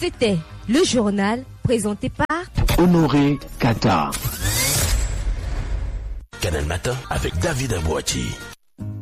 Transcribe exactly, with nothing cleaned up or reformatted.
C'était le journal présenté par Honoré Kata. Canal Matin avec David Abouati.